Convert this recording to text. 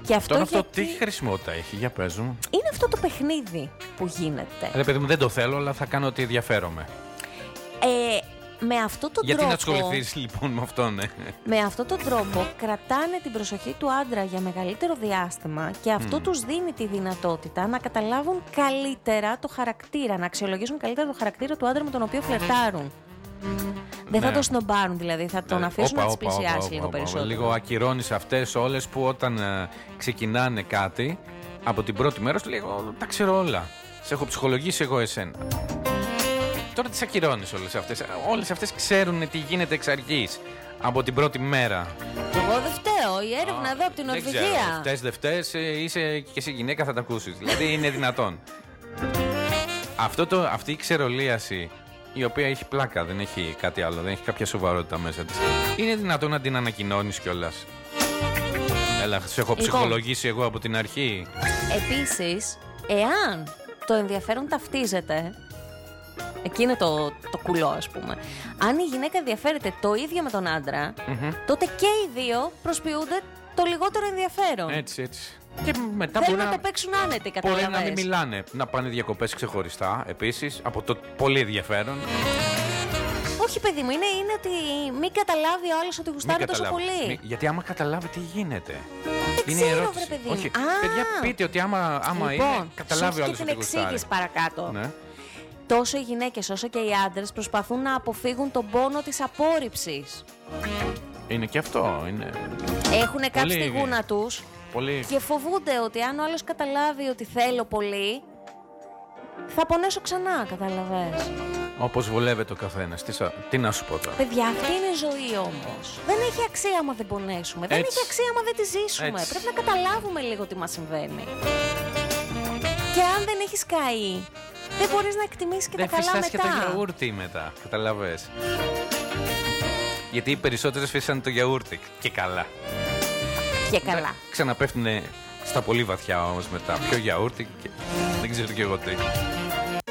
Και αυτό, Τώρα αυτό γιατί... τι χρησιμότητα έχει, για πες μου. Είναι αυτό το παιχνίδι που γίνεται. Ρε παιδί μου, δεν το θέλω, αλλά θα κάνω ότι ενδιαφέρομαι. Με αυτόν τον Γιατί τρόπο, να ασχοληθείς λοιπόν με αυτό, ναι. με αυτόν τον τρόπο κρατάνε την προσοχή του άντρα για μεγαλύτερο διάστημα και αυτό τους δίνει τη δυνατότητα να καταλάβουν καλύτερα το χαρακτήρα, να αξιολογήσουν καλύτερα το χαρακτήρα του άντρα με τον οποίο φλερτάρουν. Δεν θα Ναι. το σνομπάρουν δηλαδή, θα τον αφήσουν να τις πλησιάσει λίγο περισσότερο. Λίγο ακυρώνεις αυτές όλες που όταν ξεκινάνε κάτι, από την πρώτη μέρα σου λέει: εγώ τα ξέρω όλα. Σε έχω ψυχολογήσει εγώ εσένα. Τώρα τις ακυρώνεις όλες αυτές. Όλες αυτές ξέρουν τι γίνεται εξ αρχής. Από την πρώτη μέρα. Εγώ δεν φταίω. Η έρευνα εδώ από την Δεν ξέρω. Νορβηγία. Φταίς δεν φταίς, είσαι και εσύ γυναίκα, θα τα ακούσεις. Δηλαδή είναι δυνατόν. Αυτή η ξερολίαση, η οποία έχει πλάκα, δεν έχει κάτι άλλο, δεν έχει κάποια σοβαρότητα μέσα της. Είναι δυνατόν να την ανακοινώνεις κιόλας. Έλα, σε έχω ψυχολογήσει εγώ από την αρχή. Επίσης, εάν το ενδιαφέρον ταυτίζεται, εκεί είναι το κουλό, ας πούμε. Αν η γυναίκα ενδιαφέρεται το ίδιο με τον άντρα, τότε και οι δύο προσποιούνται το λιγότερο ενδιαφέρον. Έτσι. Και μετά Θέλουν μπορεί να το παίξουν άνετη, μπορεί καταλαβαίνεις. να μην μιλάνε, να πάνε διακοπές ξεχωριστά επίσης, από το πολύ ενδιαφέρον. Όχι, παιδί μου, είναι ότι μην καταλάβει ο άλλος ότι γουστάρει τόσο πολύ. Γιατί άμα καταλάβει τι γίνεται. Δεν Είναι ξέρω, η ερώτηση. βρε παιδί μου. Όχι, παιδιά, πείτε ότι άμα είναι, καταλάβει ο άλλος ότι την γουστάρει. εξήγηση παρακάτω. Ναι. Τόσο οι γυναίκες όσο και οι άντρες προσπαθούν να αποφύγουν τον πόνο της απόρριψης. Είναι και αυτό. Είναι... Έχουν κάψει τη γούνα τους Πολύ... και φοβούνται ότι αν ο άλλος καταλάβει ότι θέλω πολύ, θα πονέσω ξανά, καταλαβες. Όπως βολεύεται ο καθένας. Τι να σου πω τώρα. Παιδιά, αυτή είναι η ζωή όμως. Δεν έχει αξία άμα δεν πονέσουμε. Δεν έχει αξία άμα δεν τη ζήσουμε. Έτσι. Πρέπει να καταλάβουμε λίγο τι μας συμβαίνει. Και αν δεν έχεις καεί, δεν μπορείς να εκτιμήσεις και δεν τα καλά φυσάς μετά. και το γιαούρτι μετά. Καταλαβες. Γιατί οι περισσότερες φύσανε το γιαούρτι. Και καλά. Και καλά. Ξαναπέφτουνε στα πολύ βαθιά όμως μετά. Πιο γιαούρτι και δεν ξέρω κι εγώ τι.